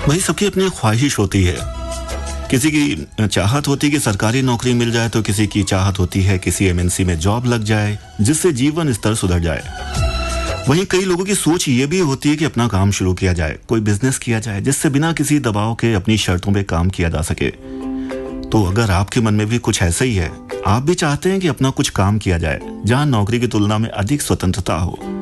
वही सबकी अपनी ख्वाहिश होती है। किसी की चाहत होती है कि सरकारी नौकरी मिल जाए, तो किसी की चाहत होती है किसी एमएनसी में जॉब लग जाए जिससे जीवन स्तर सुधर जाए। वहीं कई लोगों की सोच ये भी होती है कि अपना काम शुरू किया जाए, कोई बिजनेस किया जाए जिससे बिना किसी दबाव के अपनी शर्तों पे काम किया जा सके। तो अगर आपके मन में भी कुछ ऐसा ही है, आप भी चाहते हैं कि अपना कुछ काम किया जाए जहां नौकरी की तुलना में अधिक स्वतंत्रता हो,